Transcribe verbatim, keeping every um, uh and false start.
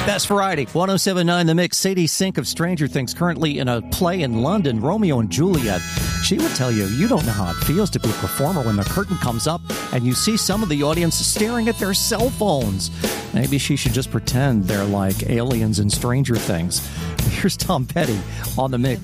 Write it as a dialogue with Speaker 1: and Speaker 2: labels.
Speaker 1: Best Variety, one oh seven point nine The Mix. Sadie Sink of Stranger Things, currently in a play in London, Romeo and Juliet. She would tell you, you don't know how it feels to be a performer when the curtain comes up and you see some of the audience staring at their cell phones. Maybe she should just pretend they're like aliens in Stranger Things. Here's Tom Petty on The Mix.